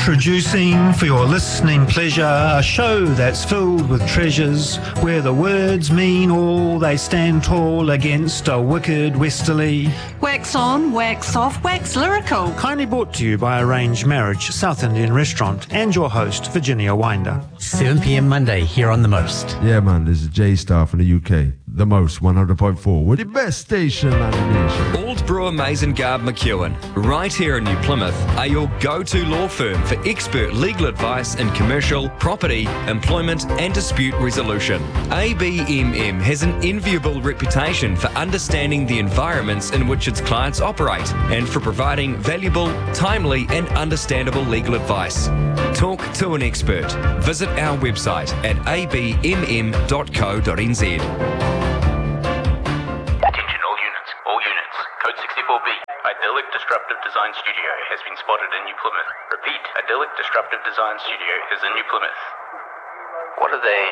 Introducing, for your listening pleasure, a show that's filled with treasures, where the words mean all, they stand tall against a wicked westerly. Wax on, wax off, wax lyrical. Kindly brought to you by Arranged Marriage, South Indian Restaurant, and your host, Virginia Winder. 7 p.m. Monday here on The Most. Yeah, man, this is J Star from the UK. The Most 100.4. We're the best station on the nation. Old Brewer Mays and Garb McEwen, right here in New Plymouth, are your go-to law firm for expert legal advice in commercial, property, employment and dispute resolution. ABMM has an enviable reputation for understanding the environments in which its clients operate and for providing valuable, timely and understandable legal advice. Talk to an expert. Visit our website at abmm.co.nz. Idyllic Disruptive Design Studio has been spotted in New Plymouth. Repeat, Idyllic Disruptive Design Studio is in New Plymouth. What are they?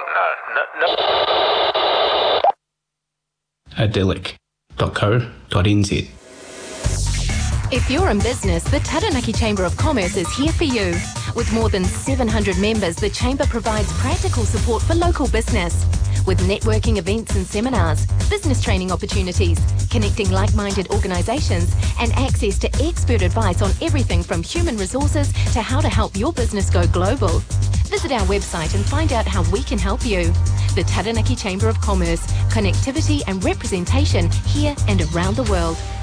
Oh, no. idyllic.co.nz. If you're in business, the Taranaki Chamber of Commerce is here for you. With more than 700 members, the Chamber provides practical support for local business. With networking events and seminars, business training opportunities, connecting like-minded organisations, and access to expert advice on everything from human resources to how to help your business go global. Visit our website and find out how we can help you. The Taranaki Chamber of Commerce, connectivity and representation here and around the world.